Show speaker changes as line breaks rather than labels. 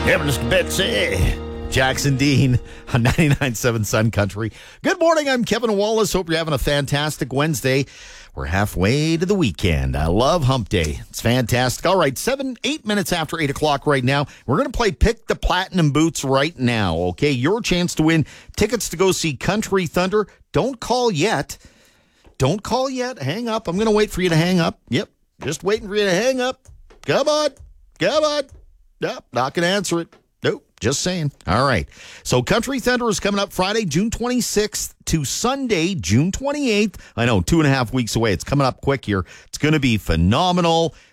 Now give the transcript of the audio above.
Yeah, Mr. Betsy. Jackson Dean on 99.7 Sun Country. Good morning. I'm Kevin Wallace. Hope you're having a fantastic Wednesday. We're halfway to the weekend. I love hump day. It's fantastic. All right, 8 minutes after 8 o'clock right now. We're going to play Pick the Platinum Boots right now, okay? Your chance to win tickets to go see Country Thunder. Don't call yet. Don't call yet. Hang up. I'm going to wait for you to hang up. Yep, just waiting for you to hang up. Come on. Come on. Nope, not going to answer it. Nope, just saying. All right. So Country Thunder is coming up Friday, June 26th to Sunday, June 28th. I know, 2.5 weeks away. It's coming up quick here. It's going to be phenomenal.